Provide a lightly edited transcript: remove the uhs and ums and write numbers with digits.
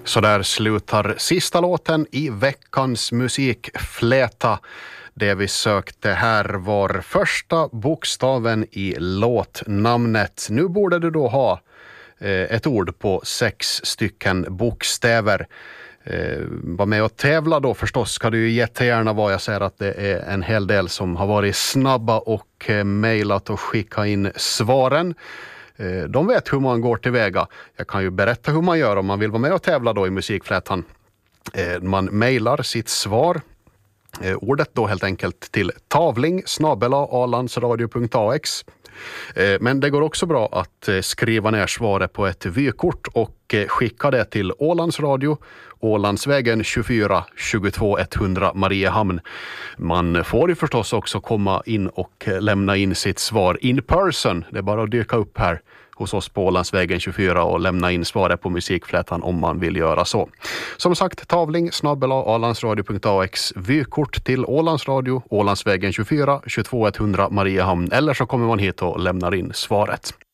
Så där slutar sista låten i veckans musikfläta. Det vi sökte här var första bokstaven i låtnamnet. Nu borde du då ha ett ord på 6 stycken bokstäver. Var med och tävla då förstås ska du ju jättegärna vara. Jag säger att det är en hel del som har varit snabba och mejlat och skickat in svaren. De vet hur man går tillväga. Jag kan ju berätta hur man gör om man vill vara med och tävla då i musikflätan. Man mejlar sitt svar. Ordet då helt enkelt till tavling@alandsradio.ax. Men det går också bra att skriva ner svaret på ett vykort och skicka det till Ålands Radio, Ålandsvägen 24 22 100 Mariehamn. Man får ju förstås också komma in och lämna in sitt svar in person. Det är bara att dyka upp här hos oss på Ålandsvägen 24 och lämna in svaret på musikflätan om man vill göra så. Som sagt, tavling@alandsradio.ax, vykort till Ålands Radio, Ålandsvägen 24 22 100 Mariehamn, eller så kommer man hit och lämnar in svaret.